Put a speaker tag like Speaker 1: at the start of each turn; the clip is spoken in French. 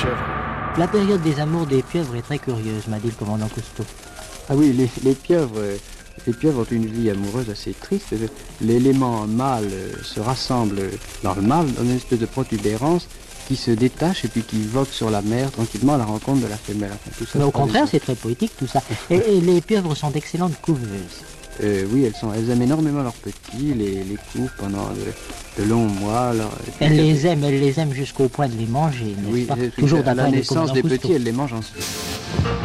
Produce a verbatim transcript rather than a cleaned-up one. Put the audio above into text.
Speaker 1: chèvres.
Speaker 2: La période des amours des pieuvres est très curieuse, m'a dit le commandant Cousteau.
Speaker 3: Ah oui, les, les pieuvres, euh, les pieuvres ont une vie amoureuse assez triste. L'élément mâle euh, se rassemble dans le mâle, dans une espèce de protubérance qui se détache et puis qui vogue sur la mer tranquillement à la rencontre de la femelle. Enfin, tout ça,
Speaker 2: Mais au
Speaker 3: c'est
Speaker 2: contraire,
Speaker 3: des-
Speaker 2: c'est très poétique tout ça. Et, et les pieuvres sont d'excellentes couveuses.
Speaker 3: Euh, oui, elles, sont, elles aiment énormément leurs petits, les, les couvent pendant de, de longs mois. Alors,
Speaker 2: Elles les aiment, elles les aiment jusqu'au point de les manger, n'est-ce
Speaker 3: oui,
Speaker 2: pas?
Speaker 3: euh,
Speaker 2: Toujours
Speaker 3: à la
Speaker 2: d'après le
Speaker 3: naissance
Speaker 2: commandant
Speaker 3: des
Speaker 2: Cousteau.
Speaker 3: petits, elles les mangent ensuite.